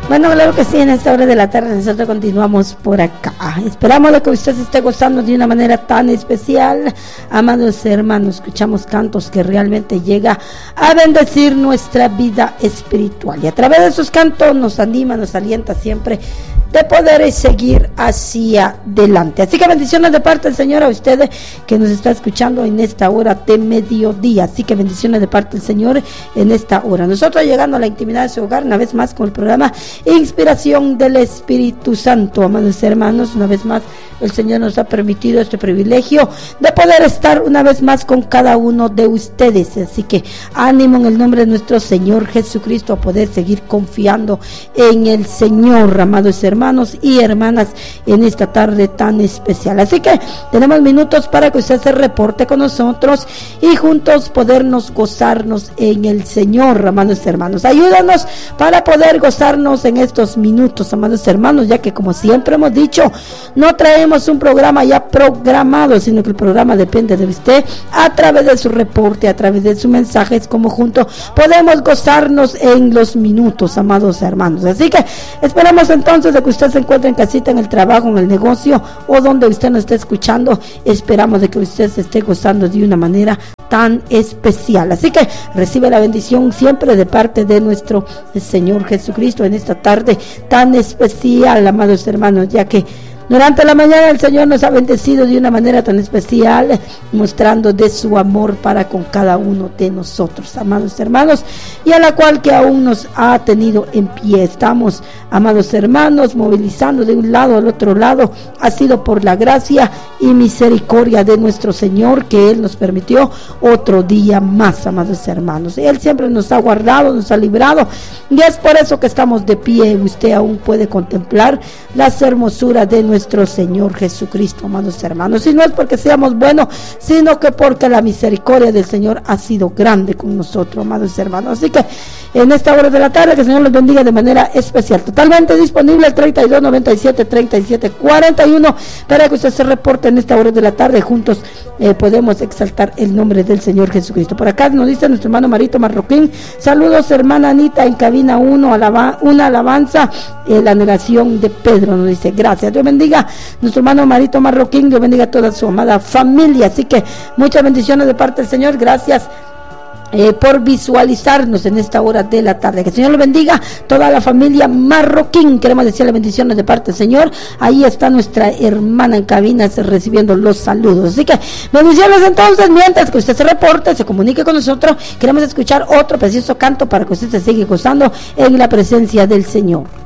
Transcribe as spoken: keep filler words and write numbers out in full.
Bueno, claro que sí, en esta hora de la tarde nosotros continuamos por acá. Esperamos de que usted se esté gozando de una manera tan especial. Amados hermanos, escuchamos cantos que realmente llega a bendecir nuestra vida espiritual. Y a través de esos cantos nos anima, nos alienta siempre de poder seguir hacia adelante. Así que bendiciones de parte del Señor a ustedes que nos está escuchando en esta hora de mediodía. Así que bendiciones de parte del Señor en esta hora. Nosotros llegando a la intimidad de su hogar, una vez más con el programa Inspiración del Espíritu Santo. Amados hermanos, una vez más el Señor nos ha permitido este privilegio de poder estar una vez más con cada uno de ustedes. Así que ánimo en el nombre de nuestro Señor Jesucristo a poder seguir confiando en el Señor, amados hermanos y hermanas, en esta tarde tan especial. Así que tenemos minutos para que usted se reporte con nosotros y juntos podernos gozarnos en el Señor, amados hermanos. Ayúdanos para poder gozarnos en estos minutos, amados hermanos, ya que como siempre hemos dicho, no traemos un programa ya programado, sino que el programa depende de usted a través de su reporte, a través de sus mensajes, como juntos podemos gozarnos en los minutos, amados hermanos. Así que esperamos entonces de que usted se encuentre en casita, en el trabajo, en el negocio o donde usted nos esté escuchando. Esperamos de que usted se esté gozando de una manera tan especial. Así que recibe la bendición siempre de parte de nuestro Señor Jesucristo en esta tarde tan especial, amados hermanos, ya que durante la mañana el Señor nos ha bendecido de una manera tan especial, mostrando de su amor para con cada uno de nosotros, amados hermanos, y a la cual que aún nos ha tenido en pie. Estamos, amados hermanos, movilizando de un lado al otro lado. Ha sido por la gracia y misericordia de nuestro Señor que Él nos permitió otro día más, amados hermanos. Él siempre nos ha guardado, nos ha librado, y es por eso que estamos de pie. Usted aún puede contemplar las hermosuras de nuestro nuestro Señor Jesucristo, amados hermanos, y no es porque seamos buenos, sino que porque la misericordia del Señor ha sido grande con nosotros, amados hermanos. Así que en esta hora de la tarde, que el Señor los bendiga de manera especial. Totalmente disponible el treinta y dos noventa y siete treinta y siete cuarenta y uno para que usted se reporte en esta hora de la tarde. Juntos eh, podemos exaltar el nombre del Señor Jesucristo. Por acá nos dice nuestro hermano Marito Marroquín: saludos, hermana Anita, en cabina uno, alaba, una alabanza, eh, la negación de Pedro, nos dice. Gracias, Dios bendiga nuestro hermano Marito Marroquín, Dios bendiga a toda su amada familia. Así que muchas bendiciones de parte del Señor. Gracias Eh, por visualizarnos en esta hora de la tarde. Que el Señor lo bendiga, toda la familia Marroquín. Queremos decirle bendiciones de parte del Señor. Ahí está nuestra hermana en cabinas recibiendo los saludos. Así que bendiciones entonces. Mientras que usted se reporte, se comunique con nosotros, queremos escuchar otro precioso canto para que usted se siga gozando en la presencia del Señor.